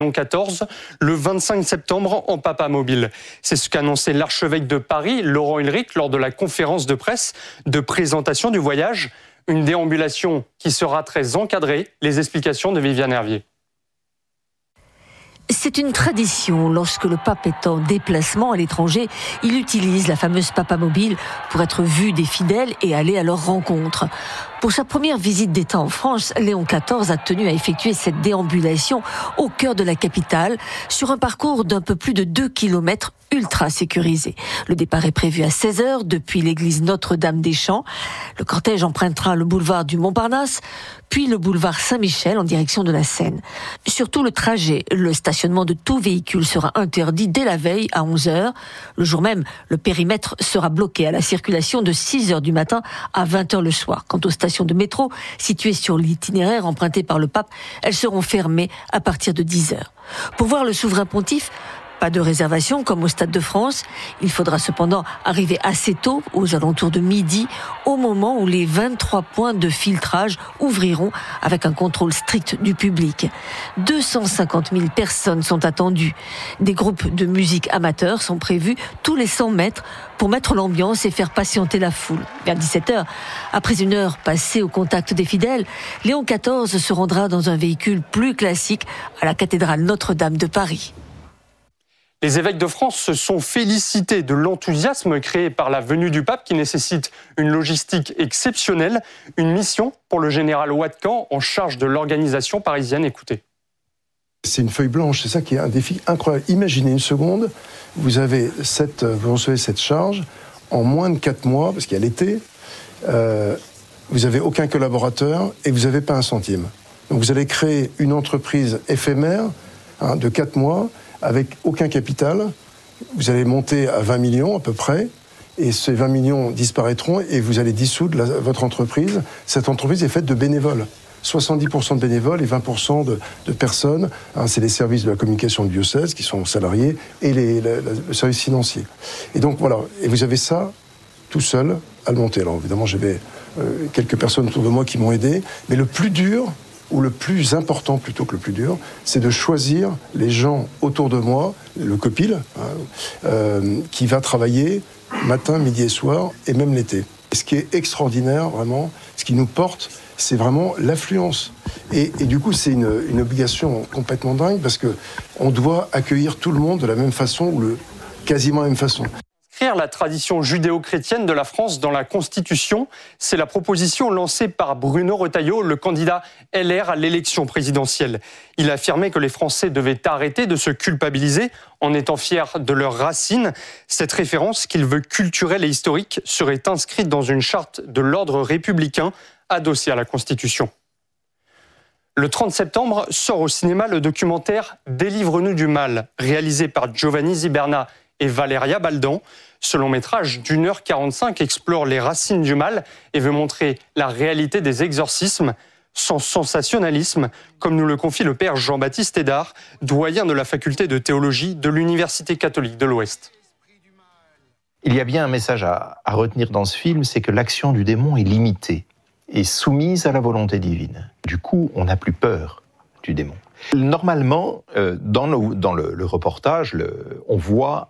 Léon XIV, le 25 septembre en Papa Mobile. C'est ce qu'annonçait l'archevêque de Paris, Laurent Ulrich, lors de la conférence de presse de présentation du voyage. Une déambulation qui sera très encadrée. Les explications de Viviane Hervier. C'est une tradition. Lorsque le pape est en déplacement à l'étranger, il utilise la fameuse Papa Mobile pour être vu des fidèles et aller à leur rencontre. Pour sa première visite d'État en France, Léon XIV a tenu à effectuer cette déambulation au cœur de la capitale, sur un parcours d'un peu plus de 2 km ultra sécurisé. Le départ est prévu à 16h depuis l'église Notre-Dame-des-Champs. Le cortège empruntera le boulevard du Montparnasse, puis le boulevard Saint-Michel en direction de la Seine. Sur tout le trajet, le stationnement de tout véhicule sera interdit dès la veille à 11h. Le jour même, le périmètre sera bloqué à la circulation de 6h du matin à 20h le soir. Quant aux stations de métro situées sur l'itinéraire emprunté par le pape, elles seront fermées à partir de 10h. Pour voir le souverain pontife, pas de réservation comme au Stade de France. Il faudra cependant arriver assez tôt, aux alentours de midi, au moment où les 23 points de filtrage ouvriront avec un contrôle strict du public. 250 000 personnes sont attendues. Des groupes de musique amateurs sont prévus tous les 100 mètres pour mettre l'ambiance et faire patienter la foule. Vers 17h, après une heure passée au contact des fidèles, Léon XIV se rendra dans un véhicule plus classique à la cathédrale Notre-Dame de Paris. Les évêques de France se sont félicités de l'enthousiasme créé par la venue du pape qui nécessite une logistique exceptionnelle, une mission pour le général Watkan en charge de l'organisation parisienne. Écoutez. C'est une feuille blanche, c'est ça qui est un défi incroyable. Imaginez une seconde, vous recevez cette charge en moins de 4 mois, parce qu'il y a l'été, vous n'avez aucun collaborateur et vous n'avez pas un centime. Donc vous allez créer une entreprise éphémère de 4 mois, avec aucun capital, vous allez monter à 20 millions à peu près, et ces 20 millions disparaîtront et vous allez dissoudre votre entreprise. Cette entreprise est faite de bénévoles. 70% de bénévoles et 20% de personnes. C'est les services de la communication du diocèse qui sont salariés et le service financier. Et donc voilà, et vous avez ça tout seul à le monter. Alors évidemment, j'avais quelques personnes autour de moi qui m'ont aidé, mais le plus dur, ou le plus important plutôt que le plus dur, c'est de choisir les gens autour de moi, le copil, qui va travailler matin, midi et soir, et même l'été. Et ce qui est extraordinaire, vraiment, ce qui nous porte, c'est vraiment l'affluence. Et du coup, c'est une obligation complètement dingue, parce qu'on doit accueillir tout le monde de la même façon, ou quasiment la même façon. La tradition judéo-chrétienne de la France dans la Constitution, c'est la proposition lancée par Bruno Retailleau, le candidat LR à l'élection présidentielle. Il a affirmé que les Français devaient arrêter de se culpabiliser en étant fiers de leurs racines. Cette référence qu'il veut culturelle et historique serait inscrite dans une charte de l'ordre républicain adossée à la Constitution. Le 30 septembre sort au cinéma le documentaire « Délivre-nous du mal », réalisé par Giovanni Ziberna et Valéria Baldan. Ce long métrage d'1h45 explore les racines du mal et veut montrer la réalité des exorcismes sans sensationnalisme, comme nous le confie le père Jean-Baptiste Hédard, doyen de la faculté de théologie de l'Université catholique de l'Ouest. Il y a bien un message à retenir dans ce film, c'est que l'action du démon est limitée et soumise à la volonté divine. Du coup, on n'a plus peur du démon. Normalement, dans le reportage, on voit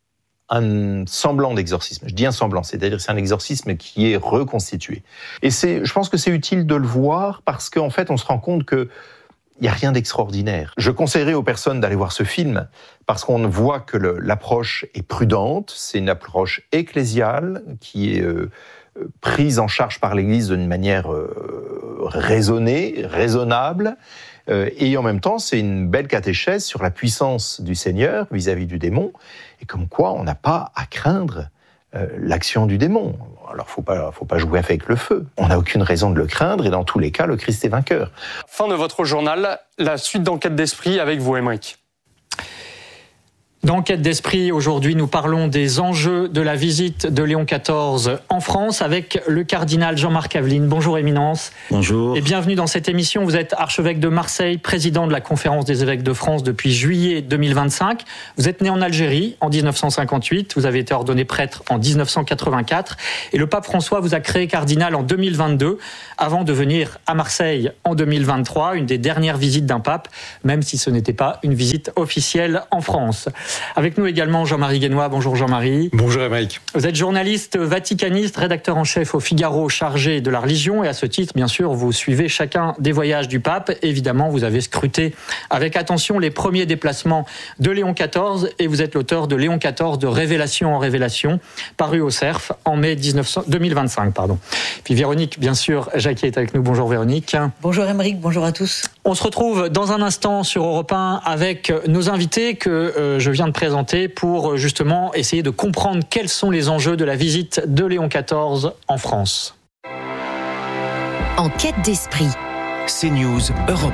un semblant d'exorcisme. Je dis un semblant, c'est-à-dire que c'est un exorcisme qui est reconstitué. Et je pense que c'est utile de le voir parce qu'en fait, on se rend compte qu'il n'y a rien d'extraordinaire. Je conseillerais aux personnes d'aller voir ce film parce qu'on voit que l'approche est prudente, c'est une approche ecclésiale qui est prise en charge par l'Église d'une manière raisonnée, raisonnable. Et en même temps, c'est une belle catéchèse sur la puissance du Seigneur vis-à-vis du démon, et comme quoi on n'a pas à craindre l'action du démon. Alors, faut pas jouer avec le feu. On n'a aucune raison de le craindre, et dans tous les cas, le Christ est vainqueur. Fin de votre journal, la suite d'Enquête d'Esprit avec vous, Aymeric. Dans Quête d'Esprit, aujourd'hui, nous parlons des enjeux de la visite de Léon XIV en France avec le cardinal Jean-Marc Aveline. Bonjour Éminence. Bonjour. Et bienvenue dans cette émission. Vous êtes archevêque de Marseille, président de la Conférence des évêques de France depuis juillet 2025. Vous êtes né en Algérie en 1958. Vous avez été ordonné prêtre en 1984. Et le pape François vous a créé cardinal en 2022 avant de venir à Marseille en 2023, une des dernières visites d'un pape, même si ce n'était pas une visite officielle en France. Avec nous également Jean-Marie Guénois. Bonjour Jean-Marie. Bonjour Émeric. Vous êtes journaliste vaticaniste, rédacteur en chef au Figaro, chargé de la religion. Et à ce titre, bien sûr, vous suivez chacun des voyages du pape. Évidemment, vous avez scruté avec attention les premiers déplacements de Léon XIV. Et vous êtes l'auteur de Léon XIV de Révélation en Révélation, paru au Cerf en mai 2025. Puis Véronique, bien sûr, Jacquier est avec nous. Bonjour Véronique. Bonjour Émeric, bonjour à tous. On se retrouve dans un instant sur Europe 1 avec nos invités que je viens de présenter pour justement essayer de comprendre quels sont les enjeux de la visite de Léon XIV en France. En quête d'esprit. CNews Europe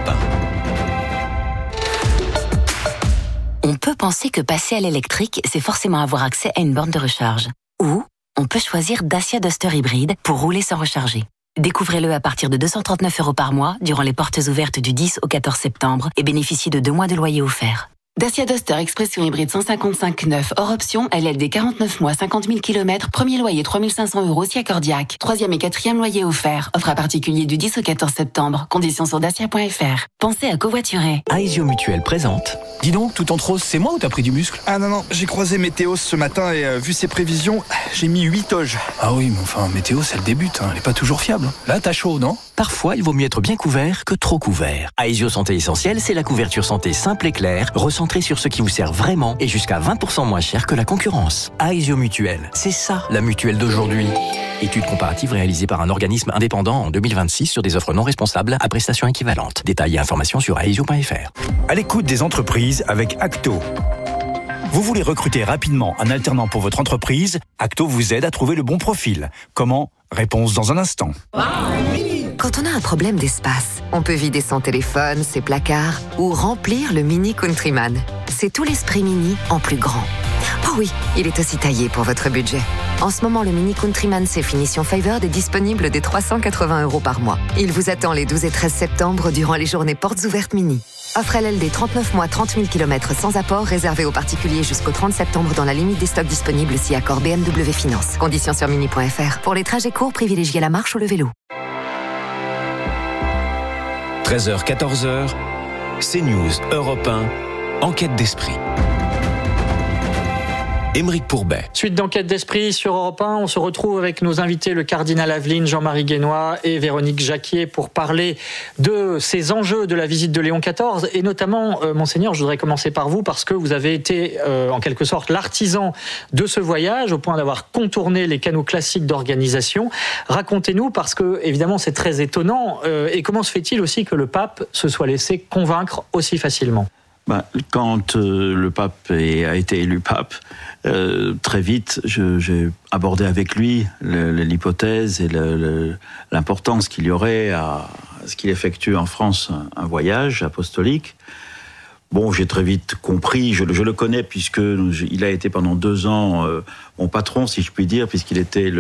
1. On peut penser que passer à l'électrique, c'est forcément avoir accès à une borne de recharge. Ou on peut choisir Dacia Duster hybride pour rouler sans recharger. Découvrez-le à partir de 239 € par mois durant les portes ouvertes du 10 au 14 septembre et bénéficiez de 2 mois de loyer offert. Dacia Duster Expression hybride 155/9 hors option, LLD 49 mois, 50 000 km, premier loyer 3 500 € si accordiaque. 3e et 4e loyer offert. Offre à particulier du 10 au 14 septembre. Conditions sur dacia.fr. Pensez à covoiturer. Aesio Mutuelle présente. Dis donc, tout en rose, c'est moi ou t'as pris du muscle? Ah non, j'ai croisé Météos ce matin et vu ses prévisions, j'ai mis 8 oges. Ah oui, mais enfin, Météos, elle débute, elle est pas toujours fiable. Là, t'as chaud, non? Parfois, il vaut mieux être bien couvert que trop couvert. Aesio Santé Essentielle, c'est la couverture santé simple et claire, recentrée sur ce qui vous sert vraiment et jusqu'à 20% moins cher que la concurrence. Aesio Mutuelle, c'est ça, la mutuelle d'aujourd'hui. Étude comparative réalisée par un organisme indépendant en 2026 sur des offres non responsables à prestations équivalentes. Détails et informations sur aesio.fr. À l'écoute des entreprises avec Acto. Vous voulez recruter rapidement un alternant pour votre entreprise? Acto vous aide à trouver le bon profil. Comment? Réponse dans un instant. Quand on a un problème d'espace, on peut vider son téléphone, ses placards ou remplir le Mini Countryman. C'est tout l'esprit Mini en plus grand. Oh oui, il est aussi taillé pour votre budget. En ce moment, le Mini Countryman C finition Favored est disponible dès 380 € par mois. Il vous attend les 12 et 13 septembre durant les journées portes ouvertes Mini. Offre LLD 39 mois, 30 000 km sans apport, réservé aux particuliers jusqu'au 30 septembre dans la limite des stocks disponibles si accord BMW Finance. Conditions sur mini.fr. Pour les trajets courts, privilégiez la marche ou le vélo. 13h, 14h, CNews Europe 1, Enquête d'Esprit. Émeric Pourbet. Suite d'Enquête d'Esprit sur Europe 1, on se retrouve avec nos invités, le cardinal Aveline, Jean-Marie Guénois et Véronique Jacquier, pour parler de ces enjeux de la visite de Léon XIV. Et notamment, Monseigneur, je voudrais commencer par vous, parce que vous avez été, en quelque sorte, l'artisan de ce voyage, au point d'avoir contourné les canaux classiques d'organisation. Racontez-nous, parce que, évidemment, c'est très étonnant. Et comment se fait-il aussi que le pape se soit laissé convaincre aussi facilement ? Quand le pape a été élu pape, très vite, j'ai abordé avec lui l'hypothèse et l'importance qu'il y aurait à ce qu'il effectue en France un voyage apostolique. Bon, j'ai très vite compris, je le connais puisqu'il a été pendant 2 ans mon patron, si je puis dire, puisqu'il était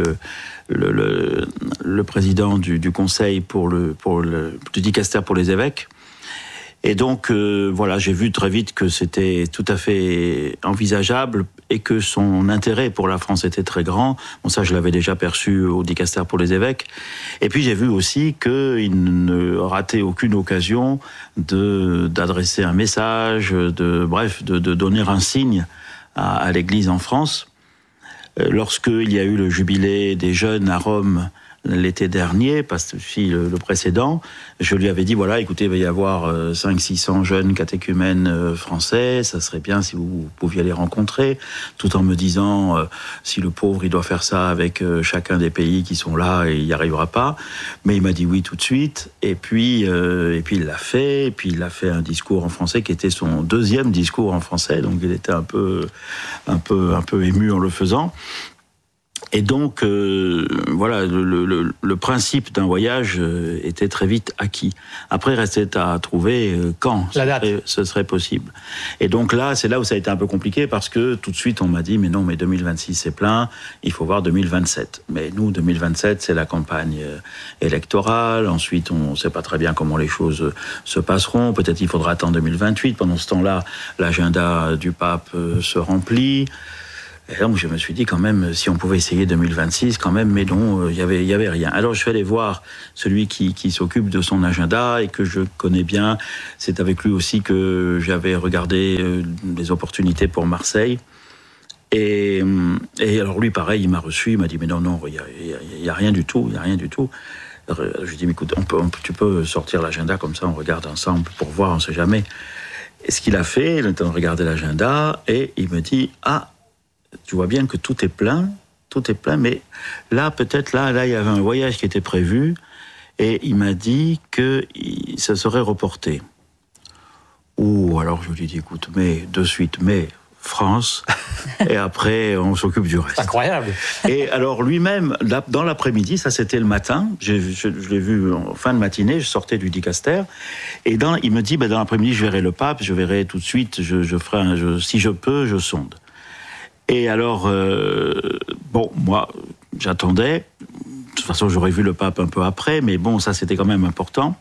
le président du conseil du dicastère pour les évêques. Et donc, voilà, j'ai vu très vite que c'était tout à fait envisageable et que son intérêt pour la France était très grand. Bon, ça, je l'avais déjà perçu au dicastère pour les évêques. Et puis, j'ai vu aussi qu'il ne ratait aucune occasion d'adresser un message, de donner un signe à l'Église en France. Lorsqu'il y a eu le jubilé des jeunes à Rome l'été dernier, parce que le précédent, je lui avais dit, voilà, écoutez, il va y avoir 500-600 jeunes catéchumènes français, ça serait bien si vous pouviez les rencontrer, tout en me disant, si le pauvre, il doit faire ça avec chacun des pays qui sont là, il n'y arrivera pas. Mais il m'a dit oui tout de suite, et puis il l'a fait, et puis il a fait un discours en français qui était son 2e discours en français, donc il était un peu ému en le faisant. Et donc, voilà, le principe d'un voyage était très vite acquis. Après, restait à trouver quand ce serait possible. Et donc là, c'est là où ça a été un peu compliqué, parce que tout de suite, on m'a dit, mais 2026, c'est plein, il faut voir 2027. Mais nous, 2027, c'est la campagne électorale. Ensuite, on ne sait pas très bien comment les choses se passeront. Peut-être qu'il faudra attendre 2028. Pendant ce temps-là, l'agenda du pape se remplit. Et donc je me suis dit quand même, si on pouvait essayer 2026, quand même, mais non, il y avait rien. Alors je suis allé voir celui qui s'occupe de son agenda et que je connais bien. C'est avec lui aussi que j'avais regardé les opportunités pour Marseille. Et alors lui, pareil, il m'a reçu, il m'a dit, mais non, il y a rien du tout, il y a rien du tout. Alors, je lui ai dit, mais écoute, tu peux sortir l'agenda comme ça, on regarde ensemble pour voir, on sait jamais. Et ce qu'il a fait, il a regardé l'agenda et il me dit, tu vois bien que tout est plein, mais là, peut-être, là, il y avait un voyage qui était prévu, et il m'a dit que ça serait reporté. Alors je lui ai dit, écoute, mais France, et après, on s'occupe du reste. C'est incroyable. Et alors, lui-même, dans l'après-midi, ça c'était le matin, je l'ai vu en fin de matinée, je sortais du dicaster, et il me dit, dans l'après-midi, je verrai le pape, je verrai tout de suite, je ferai si je peux, je sonde. Et alors, moi, j'attendais. De toute façon, j'aurais vu le pape un peu après, mais bon, ça, c'était quand même important.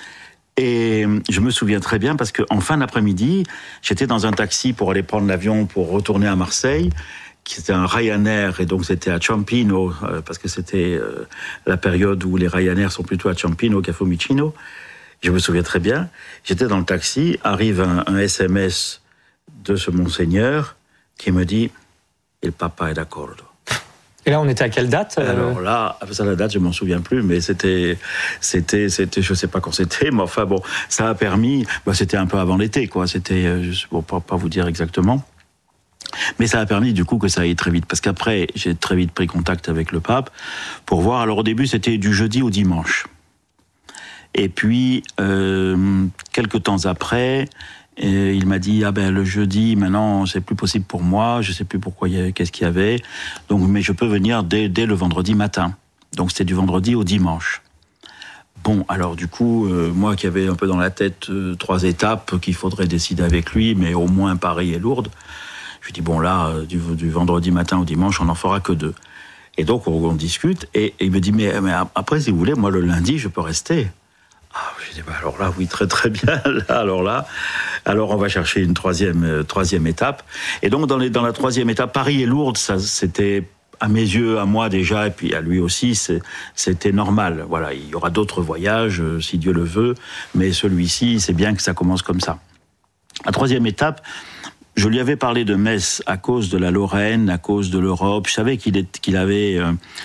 Et je me souviens très bien, parce qu'en fin d'après-midi, j'étais dans un taxi pour aller prendre l'avion pour retourner à Marseille, qui était un Ryanair, et donc c'était à Ciampino, parce que c'était la période où les Ryanair sont plutôt à Ciampino qu'à Fiumicino. Je me souviens très bien. J'étais dans le taxi, arrive un SMS de ce monseigneur qui me dit... Il papa est d'accord. Et là, on était à quelle date Alors là, la date, je m'en souviens plus, mais c'était, je sais pas quand c'était, mais enfin bon, ça a permis, c'était un peu avant l'été, quoi. C'était, pour pas vous dire exactement, mais ça a permis du coup que ça aille très vite, parce qu'après, j'ai très vite pris contact avec le pape pour voir. Alors au début, c'était du jeudi au dimanche, et puis quelques temps après. Et il m'a dit, le jeudi, maintenant, c'est plus possible pour moi, je sais plus pourquoi, qu'est-ce qu'il y avait, donc, mais je peux venir dès le vendredi matin. Donc, c'était du vendredi au dimanche. Bon, alors, du coup, moi qui avais un peu dans la tête 3 étapes qu'il faudrait décider avec lui, mais au moins Paris et Lourdes, je lui dis, bon, là, du vendredi matin au dimanche, on n'en fera que 2. Et donc, on discute, et il me dit, mais après, si vous voulez, moi, le lundi, je peux rester. Je dis, alors là, oui, très très bien. Alors on va chercher une troisième étape. Et donc dans la 3e étape, Paris et Lourdes, ça c'était à mes yeux, à moi déjà, et puis à lui aussi, c'était normal. Voilà, il y aura d'autres voyages, si Dieu le veut, mais celui-ci, c'est bien que ça commence comme ça. La 3e étape, je lui avais parlé de Metz à cause de la Lorraine, à cause de l'Europe. Je savais qu'il avait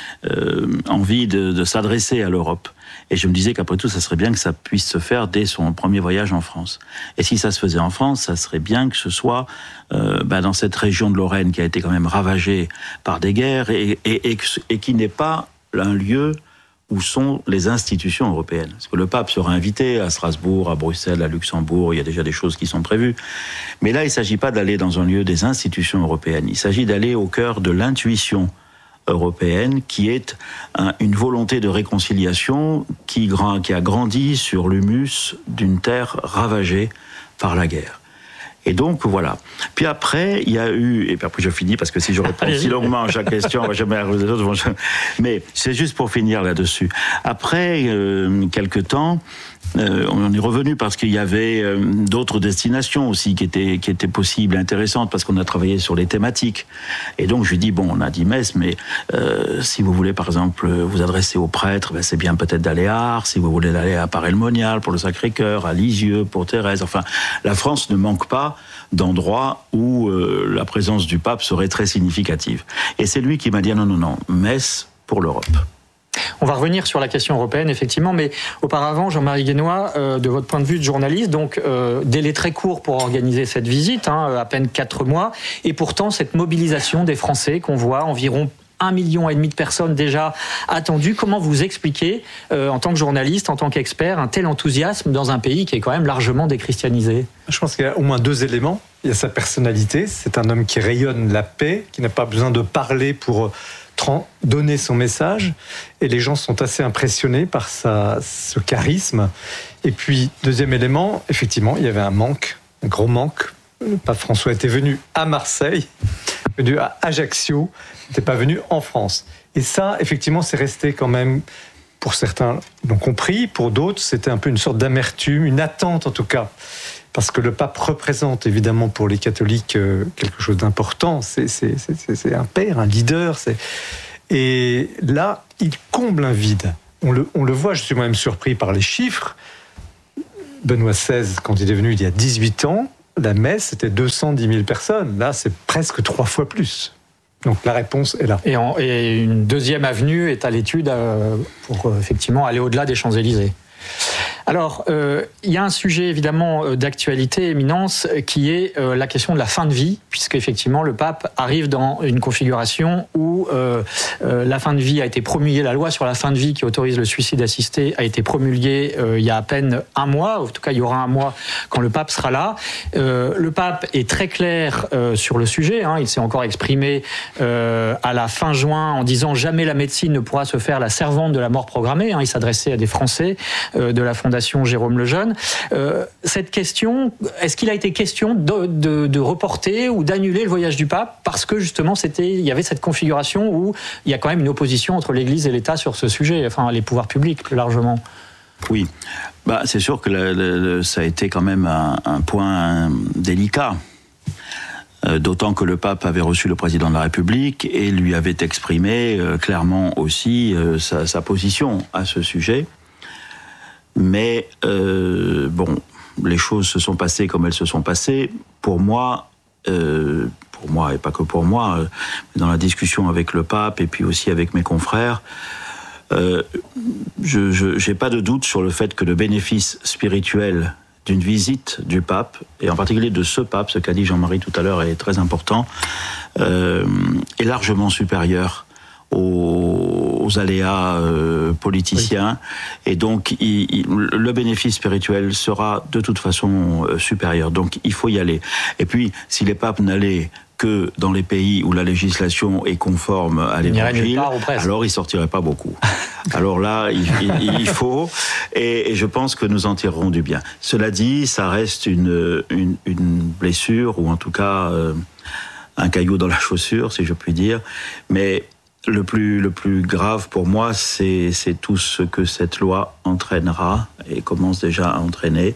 envie de s'adresser à l'Europe. Et je me disais qu'après tout, ça serait bien que ça puisse se faire dès son premier voyage en France. Et si ça se faisait en France, ça serait bien que ce soit dans cette région de Lorraine qui a été quand même ravagée par des guerres et qui n'est pas un lieu où sont les institutions européennes. Parce que le pape sera invité à Strasbourg, à Bruxelles, à Luxembourg, il y a déjà des choses qui sont prévues. Mais là, il ne s'agit pas d'aller dans un lieu des institutions européennes, il s'agit d'aller au cœur de l'intuition européenne, qui est une volonté de réconciliation qui a grandi sur l'humus d'une terre ravagée par la guerre. Et donc, voilà. Puis après, il y a eu... Et puis après, je finis, parce que si je réponds si longuement à chaque question, on va jamais arriver aux autres. Mais c'est juste pour finir là-dessus. Après quelques temps, on est revenu parce qu'il y avait d'autres destinations aussi qui étaient possibles, intéressantes, parce qu'on a travaillé sur les thématiques. Et donc, je lui dis, on a dit Metz, mais si vous voulez, par exemple, vous adresser aux prêtres, c'est bien peut-être d'aller à Ars. Si vous voulez aller à Paray-le-Monial pour le Sacré-Cœur, à Lisieux pour Thérèse. Enfin, la France ne manque pas d'endroits où la présence du pape serait très significative. Et c'est lui qui m'a dit, non, Metz pour l'Europe. On va revenir sur la question européenne, effectivement, mais auparavant, Jean-Marie Guénois, de votre point de vue de journaliste, donc délai très court pour organiser cette visite, à peine 4 mois, et pourtant cette mobilisation des Français qu'on voit, environ 1,5 million de personnes déjà attendues. Comment vous expliquez, en tant que journaliste, en tant qu'expert, un tel enthousiasme dans un pays qui est quand même largement déchristianisé ? Je pense qu'il y a au moins 2 éléments. Il y a sa personnalité, c'est un homme qui rayonne la paix, qui n'a pas besoin de parler pour donner son message, et les gens sont assez impressionnés par ce charisme. Et puis, deuxième élément, effectivement, il y avait un gros manque. Le pape François était venu à Marseille, venu à Ajaccio, n'était pas venu en France. Et ça, effectivement, c'est resté quand même, pour certains l'ont compris, pour d'autres, c'était un peu une sorte d'amertume, une attente en tout cas. Parce que le pape représente évidemment pour les catholiques quelque chose d'important. C'est un père, un leader. Et là, il comble un vide. On le voit, je suis moi-même surpris par les chiffres. Benoît XVI, quand il est venu il y a 18 ans, la messe, c'était 210 000 personnes. Là, c'est presque 3 fois plus. Donc la réponse est là. Et une deuxième avenue est à l'étude pour effectivement aller au-delà des Champs-Élysées. Alors, il y a un sujet évidemment d'actualité, éminence, qui est la question de la fin de vie, puisque effectivement le pape arrive dans une configuration où la fin de vie a été promulguée, la loi sur la fin de vie qui autorise le suicide assisté a été promulguée il y a à peine un mois, en tout cas il y aura un mois quand le pape sera là. Le pape est très clair sur le sujet, il s'est encore exprimé à la fin juin en disant « Jamais la médecine ne pourra se faire la servante de la mort programmée », il s'adressait à des Français de la Fondation Jérôme Lejeune. Cette question, est-ce qu'il a été question de reporter ou d'annuler le voyage du pape parce que justement il y avait cette configuration où il y a quand même une opposition entre l'Église et l'État sur ce sujet, enfin les pouvoirs publics plus largement? Oui, c'est sûr que ça a été quand même un point délicat. D'autant que le pape avait reçu le président de la République et lui avait exprimé clairement aussi sa position à ce sujet. Mais les choses se sont passées comme elles se sont passées. Pour moi et pas que pour moi, mais dans la discussion avec le pape et puis aussi avec mes confrères, je n'ai pas de doute sur le fait que le bénéfice spirituel d'une visite du pape, et en particulier de ce pape, ce qu'a dit Jean-Marie tout à l'heure est très important, est largement supérieur aux aléas politiciens. Oui. Et donc le bénéfice spirituel sera de toute façon supérieur. Donc il faut y aller. Et puis si les papes n'allaient que dans les pays où la législation est conforme à l'évangile, alors ils sortiraient pas beaucoup. Alors là, il faut, et je pense que nous en tirerons du bien. Cela dit, ça reste une blessure, ou en tout cas un caillou dans la chaussure, si je puis dire. Mais le plus grave pour moi, c'est tout ce que cette loi entraînera, et commence déjà à entraîner.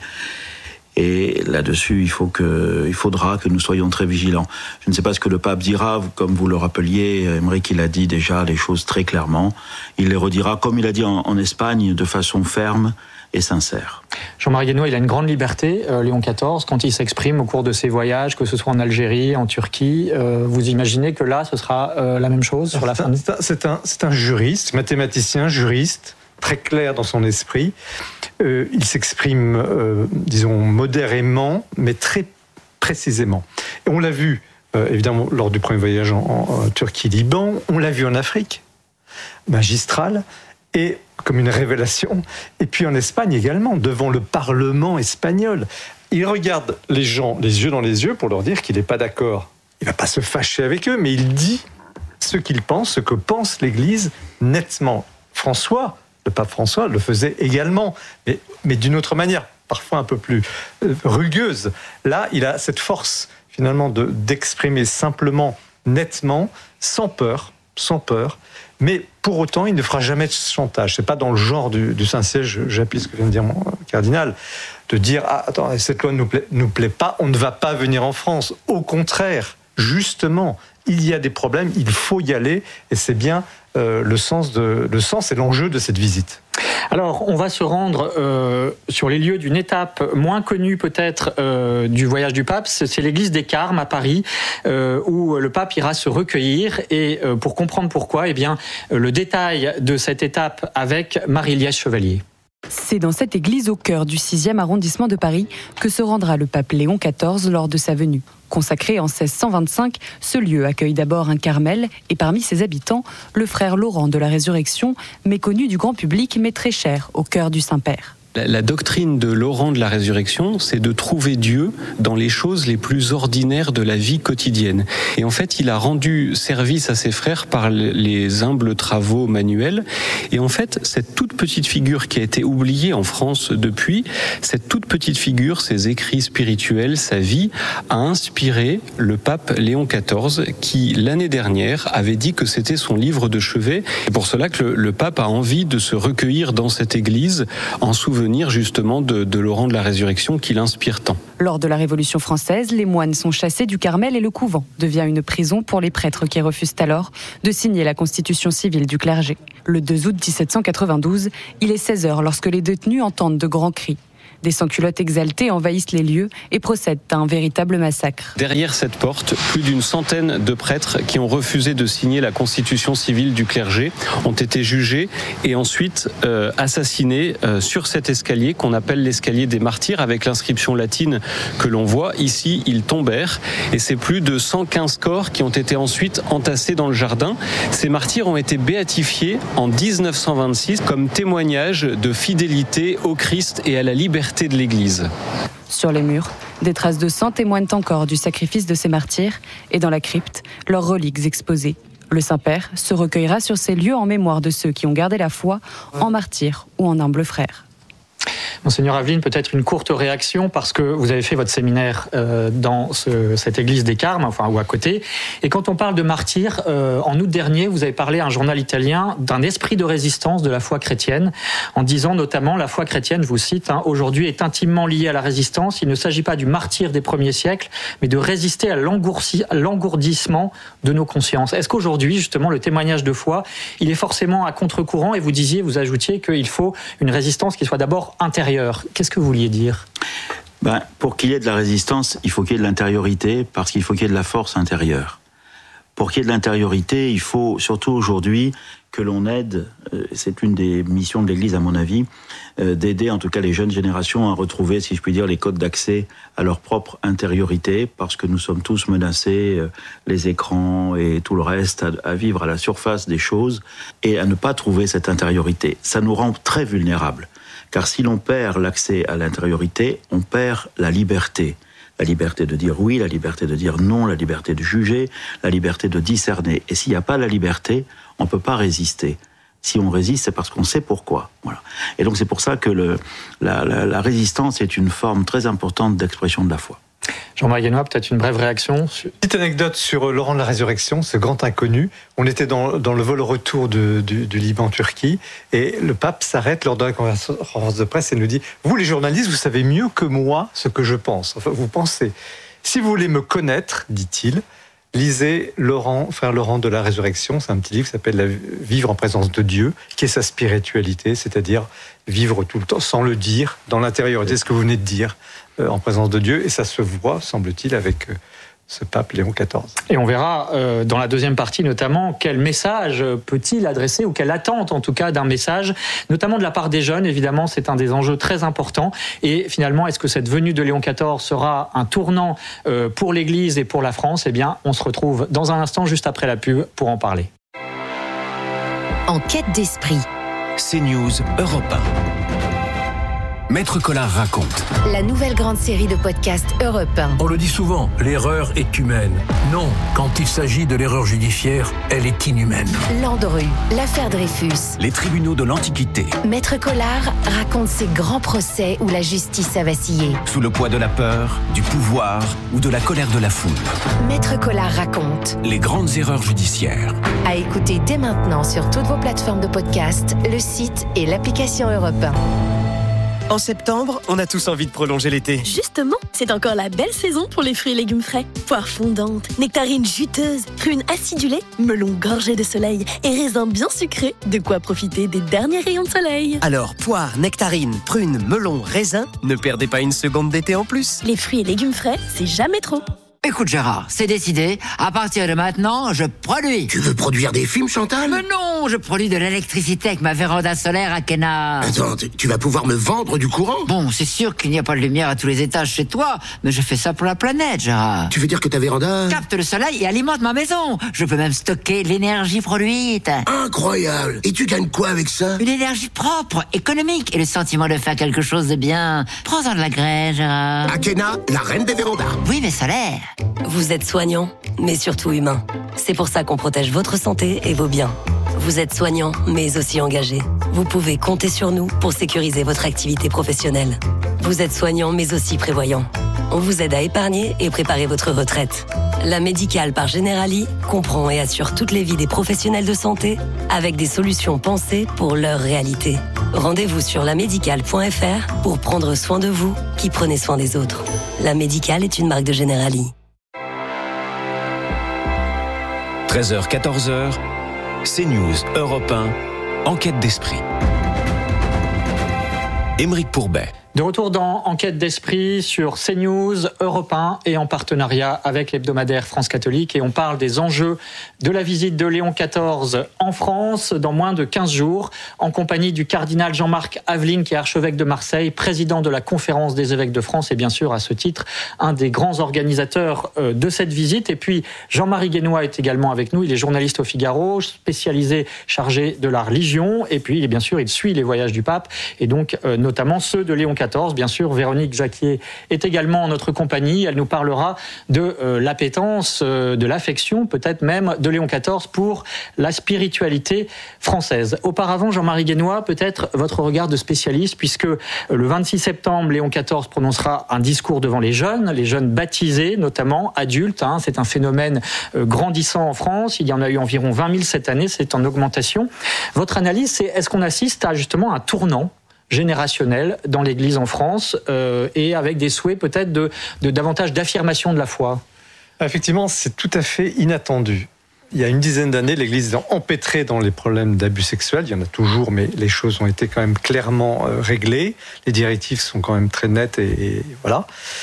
Et là-dessus, il faudra que nous soyons très vigilants. Je ne sais pas ce que le pape dira, comme vous le rappeliez, Aymeric, il a dit déjà les choses très clairement. Il les redira, comme il a dit en Espagne, de façon ferme et sincère. Jean-Marie Guénois, il a une grande liberté, Léon XIV, quand il s'exprime au cours de ses voyages, que ce soit en Algérie, en Turquie. Vous imaginez que là, ce sera la même chose sur la fin? C'est un juriste, mathématicien, juriste, très clair dans son esprit. Il s'exprime, disons, modérément, mais très précisément. Et on l'a vu, évidemment, lors du premier voyage en Turquie-Liban, on l'a vu en Afrique, magistral, et comme une révélation. Et puis en Espagne également, devant le Parlement espagnol. Il regarde les gens les yeux dans les yeux pour leur dire qu'il n'est pas d'accord. Il ne va pas se fâcher avec eux, mais il dit ce qu'il pense, ce que pense l'Église nettement. Le pape François le faisait également, mais d'une autre manière, parfois un peu plus rugueuse. Là, il a cette force, finalement, d'exprimer simplement, nettement, sans peur, mais pour autant, il ne fera jamais de chantage. C'est pas dans le genre du Saint-Siège, j'appuie ce que vient de dire mon cardinal, de dire « Ah, attends, cette loi ne nous plaît pas, on ne va pas venir en France ». Au contraire, justement, il y a des problèmes, il faut y aller, et c'est bien le sens et l'enjeu de cette visite. Alors, on va se rendre sur les lieux d'une étape moins connue peut-être du voyage du pape. C'est l'église des Carmes à Paris, où le pape ira se recueillir. Et pour comprendre pourquoi, le détail de cette étape avec Marie-Liesse Chevalier. C'est dans cette église au cœur du 6e arrondissement de Paris que se rendra le pape Léon XIV lors de sa venue. Consacré en 1625, ce lieu accueille d'abord un Carmel et parmi ses habitants, le frère Laurent de la Résurrection, méconnu du grand public mais très cher au cœur du Saint-Père. La doctrine de Laurent de la Résurrection, c'est de trouver Dieu dans les choses les plus ordinaires de la vie quotidienne. Et en fait, il a rendu service à ses frères par les humbles travaux manuels. Et en fait, cette toute petite figure qui a été oubliée en France depuis, cette toute petite figure, ses écrits spirituels, sa vie, a inspiré le pape Léon XIV qui, l'année dernière, avait dit que c'était son livre de chevet. C'est pour cela que le pape a envie de se recueillir dans cette église en souvenir justement de Laurent de la Résurrection qui l'inspire tant. Lors de la Révolution française, les moines sont chassés du Carmel et le couvent devient une prison pour les prêtres qui refusent alors de signer la constitution civile du clergé. Le 2 août 1792, il est 16h lorsque les détenus entendent de grands cris. Des sans-culottes exaltés envahissent les lieux et procèdent à un véritable massacre. Derrière cette porte, plus d'une centaine de prêtres qui ont refusé de signer la constitution civile du clergé ont été jugés et ensuite assassinés sur cet escalier qu'on appelle l'escalier des martyrs avec l'inscription latine que l'on voit. Ici, ils tombèrent et c'est plus de 115 corps qui ont été ensuite entassés dans le jardin. Ces martyrs ont été béatifiés en 1926 comme témoignage de fidélité au Christ et à la liberté de l'Église. Sur les murs, des traces de sang témoignent encore du sacrifice de ces martyrs et dans la crypte, leurs reliques exposées. Le Saint-Père se recueillera sur ces lieux en mémoire de ceux qui ont gardé la foi en martyrs ou en humbles frères. Monseigneur Aveline, peut-être une courte réaction parce que vous avez fait votre séminaire dans cette église des Carmes, enfin ou à côté. Et quand on parle de martyrs, en août dernier, vous avez parlé à un journal italien d'un esprit de résistance de la foi chrétienne, en disant notamment la foi chrétienne, je vous cite, aujourd'hui est intimement liée à la résistance. Il ne s'agit pas du martyr des premiers siècles, mais de résister à l'engourdissement de nos consciences. Est-ce qu'aujourd'hui, justement, le témoignage de foi, il est forcément à contre-courant et vous ajoutiez qu'il faut une résistance qui soit d'abord intérieure. Qu'est-ce que vous vouliez dire ? Pour qu'il y ait de la résistance, il faut qu'il y ait de l'intériorité, parce qu'il faut qu'il y ait de la force intérieure. Pour qu'il y ait de l'intériorité, il faut surtout aujourd'hui que l'on aide, c'est une des missions de l'Église à mon avis, d'aider en tout cas les jeunes générations à retrouver, si je puis dire, les codes d'accès à leur propre intériorité, parce que nous sommes tous menacés, les écrans et tout le reste, à vivre à la surface des choses et à ne pas trouver cette intériorité. Ça nous rend très vulnérables. Car si l'on perd l'accès à l'intériorité, on perd la liberté. La liberté de dire oui, la liberté de dire non, la liberté de juger, la liberté de discerner. Et s'il n'y a pas la liberté, on ne peut pas résister. Si on résiste, c'est parce qu'on sait pourquoi. Voilà. Et donc c'est pour ça que la résistance est une forme très importante d'expression de la foi. Jean-Marie Guénois, peut-être une brève réaction. Petite anecdote sur Laurent de la Résurrection, ce grand inconnu. On était dans le vol retour du Liban-Turquie et le pape s'arrête lors de la conférence de presse et nous dit « Vous les journalistes, vous savez mieux que moi ce que je pense. Enfin, vous pensez. Si vous voulez me connaître, dit-il, lisez Frère Laurent de la Résurrection. C'est un petit livre qui s'appelle « Vivre en présence de Dieu », qui est sa spiritualité, c'est-à-dire vivre tout le temps sans le dire, dans l'intériorité, ce que vous venez de dire, en présence de Dieu. Et ça se voit, semble-t-il, avec ce pape Léon XIV. Et on verra dans la deuxième partie notamment quel message peut-il adresser, ou quelle attente en tout cas d'un message, notamment de la part des jeunes. Évidemment, c'est un des enjeux très importants. Et finalement, est-ce que cette venue de Léon XIV sera un tournant pour l'Église et pour la France ? Eh bien, on se retrouve dans un instant, juste après la pub, pour en parler. En quête d'esprit. CNews Europe 1. Maître Collard raconte. La nouvelle grande série de podcasts Europe 1. On le dit souvent, l'erreur est humaine. Non, quand il s'agit de l'erreur judiciaire, elle est inhumaine. Landru, l'affaire Dreyfus. Les tribunaux de l'Antiquité. Maître Collard raconte ces grands procès où la justice a vacillé. Sous le poids de la peur, du pouvoir ou de la colère de la foule. Maître Collard raconte. Les grandes erreurs judiciaires. À écouter dès maintenant sur toutes vos plateformes de podcast, le site et l'application Europe 1. En septembre, on a tous envie de prolonger l'été. Justement, c'est encore la belle saison pour les fruits et légumes frais. Poires fondantes, nectarines juteuses, prunes acidulées, melons gorgés de soleil et raisins bien sucrés, de quoi profiter des derniers rayons de soleil. Alors, poires, nectarines, prunes, melons, raisins, ne perdez pas une seconde d'été en plus. Les fruits et légumes frais, c'est jamais trop. Écoute Gérard, c'est décidé, à partir de maintenant, je produis. Tu veux produire des films, Chantal? Mais non, je produis de l'électricité avec ma véranda solaire à Kena. Attends, tu vas pouvoir me vendre du courant? Bon, c'est sûr qu'il n'y a pas de lumière à tous les étages chez toi, mais je fais ça pour la planète, Gérard. Tu veux dire que ta véranda capte le soleil et alimente ma maison. Je peux même stocker l'énergie produite. Incroyable. Et tu gagnes quoi avec ça? Une énergie propre, économique, et le sentiment de faire quelque chose de bien. Prends-en de la graine, Gérard. Akena, la reine des vérandas. Oui, mais solaire. Vous êtes soignant, mais surtout humain. C'est pour ça qu'on protège votre santé et vos biens. Vous êtes soignant, mais aussi engagé. Vous pouvez compter sur nous pour sécuriser votre activité professionnelle. Vous êtes soignant, mais aussi prévoyant. On vous aide à épargner et préparer votre retraite. La Médicale par Generali comprend et assure toutes les vies des professionnels de santé avec des solutions pensées pour leur réalité. Rendez-vous sur lamédicale.fr pour prendre soin de vous qui prenez soin des autres. La Médicale est une marque de Generali. 13h, 14h, CNews, Europe 1, Enquête d'esprit. Aymeric Pourbet. De retour dans Enquête d'esprit sur CNews, Europe 1 et en partenariat avec l'hebdomadaire France Catholique. Et on parle des enjeux de la visite de Léon XIV en France dans moins de 15 jours, en compagnie du cardinal Jean-Marc Aveline, qui est archevêque de Marseille, président de la Conférence des évêques de France et bien sûr, à ce titre, un des grands organisateurs de cette visite. Et puis, Jean-Marie Guénois est également avec nous. Il est journaliste au Figaro, spécialisé, chargé de la religion. Et puis, bien sûr, il suit les voyages du pape et donc notamment ceux de Léon XIV. Bien sûr, Véronique Jacquier est également en notre compagnie. Elle nous parlera de l'appétence, de l'affection, peut-être même de Léon XIV pour la spiritualité française. Auparavant, Jean-Marie Guénois, peut-être votre regard de spécialiste, puisque le 26 septembre, Léon XIV prononcera un discours devant les jeunes baptisés, notamment adultes. C'est un phénomène grandissant en France. Il y en a eu environ 20 000 cette année. C'est en augmentation. Votre analyse, c'est est-ce qu'on assiste à justement un tournant générationnel dans l'Église en France et avec des souhaits peut-être de davantage d'affirmation de la foi? Effectivement, c'est tout à fait inattendu. Il y a une dizaine d'années, l'Église est empêtrée dans les problèmes d'abus sexuels. Il y en a toujours, mais les choses ont été quand même clairement réglées. Les directives sont quand même très nettes et voilà.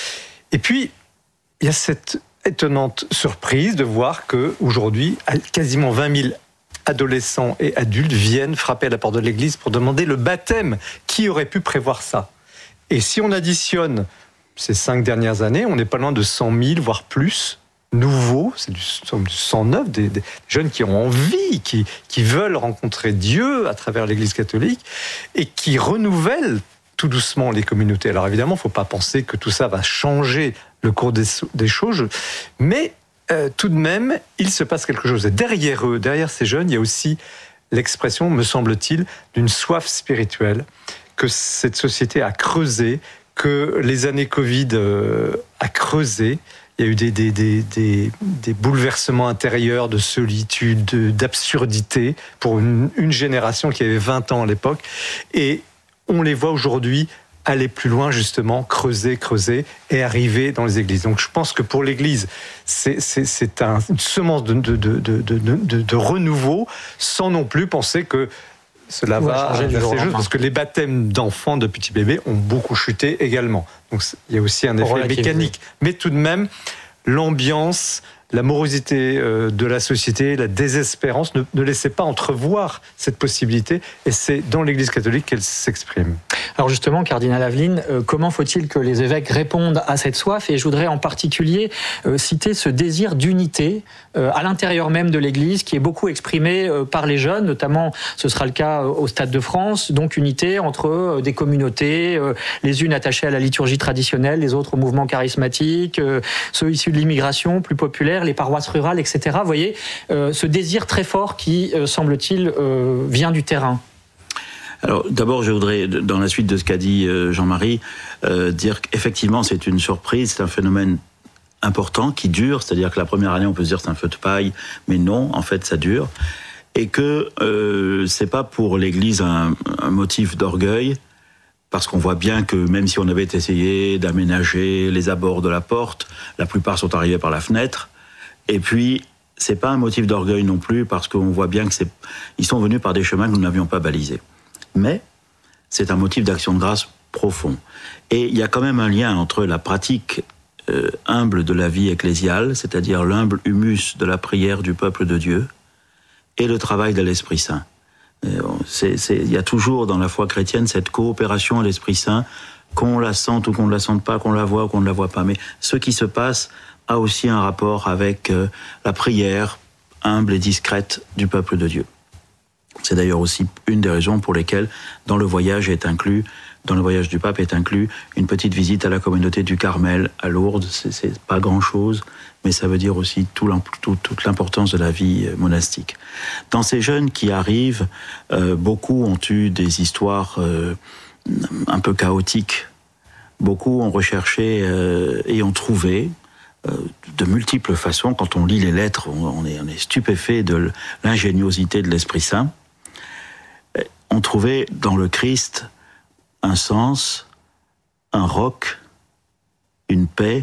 Et puis, il y a cette étonnante surprise de voir qu'aujourd'hui, quasiment 20 000 adolescents et adultes viennent frapper à la porte de l'église pour demander le baptême. Qui aurait pu prévoir ça? Et si on additionne ces 5 dernières années, on n'est pas loin de 100 000, voire plus, nouveaux, c'est du 109, des jeunes qui ont envie, qui veulent rencontrer Dieu à travers l'église catholique et qui renouvellent tout doucement les communautés. Alors évidemment, il ne faut pas penser que tout ça va changer le cours des choses, mais tout de même, il se passe quelque chose. Et derrière eux, derrière ces jeunes, il y a aussi l'expression, me semble-t-il, d'une soif spirituelle que cette société a creusée, que les années Covid a creusé. Il y a eu des bouleversements intérieurs de solitude, d'absurdité pour une génération qui avait 20 ans à l'époque. Et on les voit aujourd'hui aller plus loin, justement, creuser et arriver dans les églises. Donc je pense que pour l'Église, c'est une semence de renouveau, sans non plus penser que cela va inverser les choses, parce que les baptêmes d'enfants, de petits bébés, ont beaucoup chuté également. Donc il y a aussi un effet mécanique. Mais tout de même, l'ambiance, la morosité de la société, la désespérance ne laissait pas entrevoir cette possibilité, et c'est dans l'Église catholique qu'elle s'exprime. Alors justement, cardinal Aveline, comment faut-il que les évêques répondent à cette soif? Et je voudrais en particulier citer ce désir d'unité à l'intérieur même de l'Église, qui est beaucoup exprimé par les jeunes, notamment ce sera le cas au Stade de France, donc unité entre des communautés, les unes attachées à la liturgie traditionnelle, les autres au mouvement charismatique, ceux issus de l'immigration plus populaire, les paroisses rurales, etc. Vous voyez, ce désir très fort qui, semble-t-il, vient du terrain. Alors d'abord, je voudrais, dans la suite de ce qu'a dit Jean-Marie, dire qu'effectivement c'est une surprise, c'est un phénomène important qui dure, c'est-à-dire que la première année on peut se dire c'est un feu de paille, mais non, en fait ça dure, et que c'est pas pour l'Église un motif d'orgueil, parce qu'on voit bien que même si on avait essayé d'aménager les abords de la porte, la plupart sont arrivés par la fenêtre, et puis c'est pas un motif d'orgueil non plus, parce qu'on voit bien que ils sont venus par des chemins que nous n'avions pas balisés. Mais c'est un motif d'action de grâce profond. Et il y a quand même un lien entre la pratique humble de la vie ecclésiale, c'est-à-dire l'humble humus de la prière du peuple de Dieu, et le travail de l'Esprit Saint. Il y a toujours dans la foi chrétienne cette coopération à l'Esprit Saint, qu'on la sente ou qu'on ne la sente pas, qu'on la voit ou qu'on ne la voit pas. Mais ce qui se passe a aussi un rapport avec la prière humble et discrète du peuple de Dieu. C'est d'ailleurs aussi une des raisons pour lesquelles dans le voyage du pape est inclus une petite visite à la communauté du Carmel à Lourdes. C'est pas grand-chose, mais ça veut dire aussi toute l'importance de la vie monastique. Dans ces jeunes qui arrivent, beaucoup ont eu des histoires un peu chaotiques. Beaucoup ont recherché et ont trouvé de multiples façons. Quand on lit les lettres, on est stupéfait de l'ingéniosité de l'Esprit Saint. On trouvait dans le Christ un sens, un roc, une paix,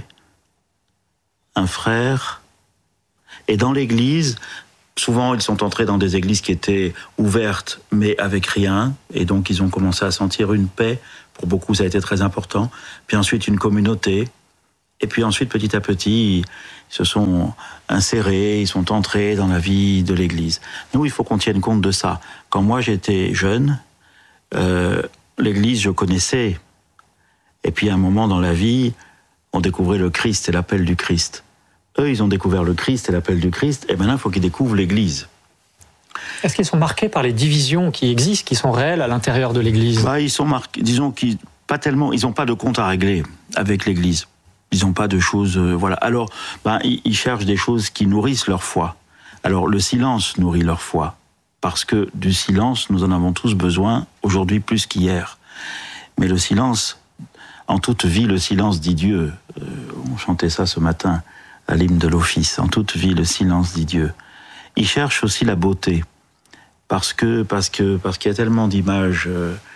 un frère. Et dans l'Église, souvent ils sont entrés dans des églises qui étaient ouvertes, mais avec rien. Et donc ils ont commencé à sentir une paix. Pour beaucoup, ça a été très important. Puis ensuite, une communauté. Et puis ensuite, petit à petit, ils se sont insérés, ils sont entrés dans la vie de l'Église. Nous, il faut qu'on tienne compte de ça. Quand moi, j'étais jeune, l'Église, je connaissais. Et puis, à un moment dans la vie, on découvrait le Christ et l'appel du Christ. Eux, ils ont découvert le Christ et l'appel du Christ. Et maintenant, il faut qu'ils découvrent l'Église. Est-ce qu'ils sont marqués par les divisions qui existent, qui sont réelles à l'intérieur de l'Église ? Ils sont marqués, disons qu'ils pas tellement, ils n'ont pas de compte à régler avec l'Église. Ils n'ont pas de choses, voilà. Alors, ils cherchent des choses qui nourrissent leur foi. Alors, le silence nourrit leur foi, parce que du silence, nous en avons tous besoin, aujourd'hui plus qu'hier. Mais le silence, en toute vie, le silence dit Dieu. On chantait ça ce matin à l'hymne de l'office. En toute vie, le silence dit Dieu. Ils cherchent aussi la beauté, parce qu'il y a tellement d'images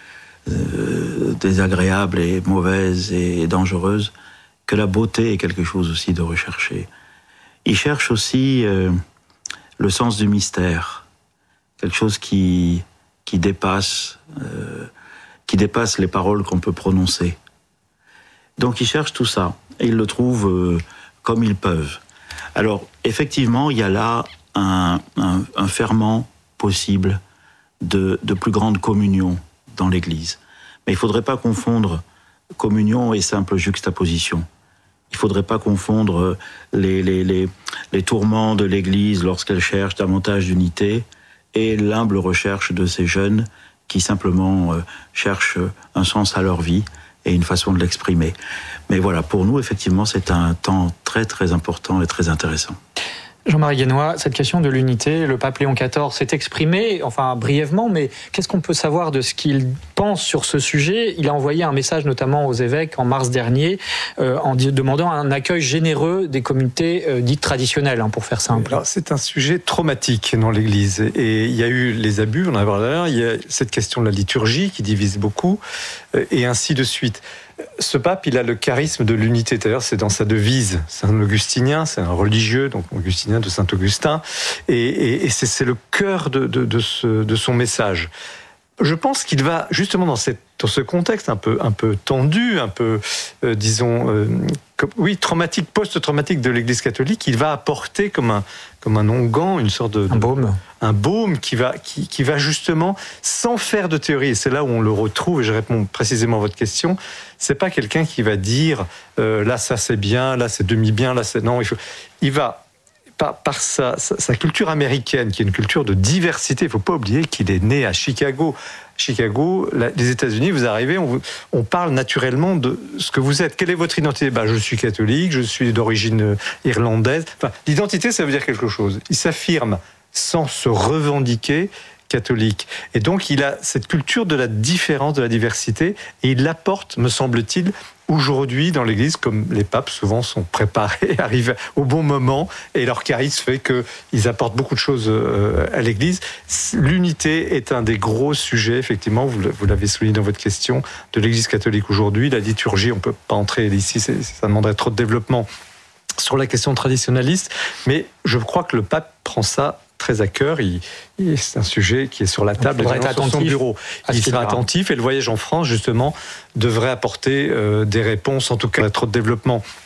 désagréables et mauvaises et dangereuses, que la beauté est quelque chose aussi de recherché. Ils cherchent aussi le sens du mystère, quelque chose qui dépasse les paroles qu'on peut prononcer. Donc ils cherchent tout ça, et ils le trouvent comme ils peuvent. Alors, effectivement, il y a là un ferment possible de plus grande communion dans l'Église. Mais il ne faudrait pas confondre communion et simple juxtaposition. Il ne faudrait pas confondre les tourments de l'Église lorsqu'elle cherche davantage d'unité et l'humble recherche de ces jeunes qui simplement cherchent un sens à leur vie et une façon de l'exprimer. Mais voilà, pour nous, effectivement, c'est un temps très très important et très intéressant. Jean-Marie Guénois, cette question de l'unité, le pape Léon XIV s'est exprimé, enfin brièvement, mais qu'est-ce qu'on peut savoir de ce qu'il pense sur ce sujet ? Il a envoyé un message notamment aux évêques en mars dernier en demandant un accueil généreux des communautés dites traditionnelles, pour faire simple. Alors, c'est un sujet traumatique dans l'Église et il y a eu les abus, on en a parlé d'ailleurs, il y a cette question de la liturgie qui divise beaucoup et ainsi de suite. Ce pape, il a le charisme de l'unité. D'ailleurs, c'est dans sa devise. C'est un augustinien, c'est un religieux, donc augustinien de Saint-Augustin. Et c'est le cœur de son message. Je pense qu'il va, justement, dans ce contexte un peu tendu, un peu, traumatique, post-traumatique de l'Église catholique, il va apporter comme un onguent, une sorte de... Un baume qui va justement, sans faire de théorie, et c'est là où on le retrouve, et je réponds précisément à votre question, c'est pas quelqu'un qui va dire là ça c'est bien, là c'est demi-bien, là c'est... Non, il va... Par sa culture américaine, qui est une culture de diversité, il ne faut pas oublier qu'il est né à Chicago. Chicago, les États-Unis, vous arrivez, on parle naturellement de ce que vous êtes. Quelle est votre identité ? Je suis catholique, je suis d'origine irlandaise. Enfin, l'identité, ça veut dire quelque chose. Il s'affirme sans se revendiquer catholique. Et donc, il a cette culture de la différence, de la diversité, et il l'apporte, me semble-t-il, aujourd'hui dans l'Église, comme les papes souvent sont préparés, arrivent au bon moment, et leur charisme fait qu'ils apportent beaucoup de choses à l'Église. L'unité est un des gros sujets, effectivement, vous l'avez souligné dans votre question, de l'Église catholique aujourd'hui. La liturgie, on ne peut pas entrer ici, ça demanderait trop de développement sur la question traditionnaliste, mais je crois que le pape prend ça très à cœur. C'est un sujet qui est sur la table, sur son bureau. Il sera attentif, et le voyage en France, justement, devrait apporter des réponses, en tout cas, à trop de développement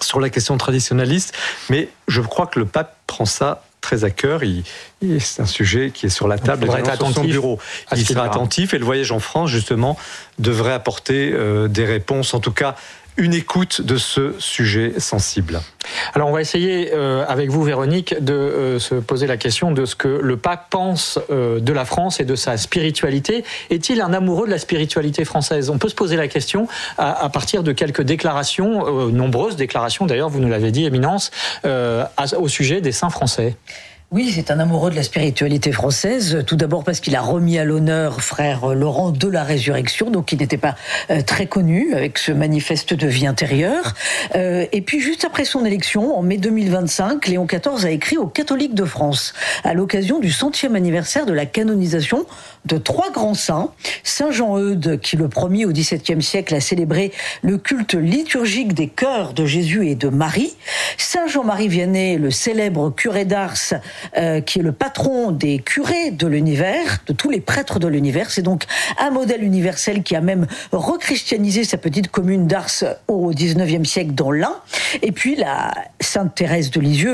sur la question traditionnaliste, mais je crois que le pape prend ça très à cœur. C'est un sujet qui est sur la table, sur son bureau. Il sera attentif, et le voyage en France, justement, devrait apporter des réponses, en tout cas une écoute de ce sujet sensible. Alors on va essayer avec vous, Véronique, de se poser la question de ce que le pape pense de la France et de sa spiritualité. Est-il un amoureux de la spiritualité française ? On peut se poser la question à partir de quelques déclarations, nombreuses déclarations d'ailleurs, vous nous l'avez dit, Éminence, au sujet des saints français. Oui, c'est un amoureux de la spiritualité française, tout d'abord parce qu'il a remis à l'honneur frère Laurent de la Résurrection, donc il n'était pas très connu avec ce manifeste de vie intérieure. Et puis juste après son élection, en mai 2025, Léon XIV a écrit aux catholiques de France, à l'occasion du 100e anniversaire de la canonisation de 3 grands saints. Saint Jean-Eudes, qui le premier au XVIIe siècle a célébré le culte liturgique des cœurs de Jésus et de Marie. Saint Jean-Marie Vianney, le célèbre curé d'Ars, qui est le patron des curés de l'univers, de tous les prêtres de l'univers. C'est donc un modèle universel qui a même rechristianisé sa petite commune d'Ars au XIXe siècle dans l'Ain. Et puis la Sainte Thérèse de Lisieux,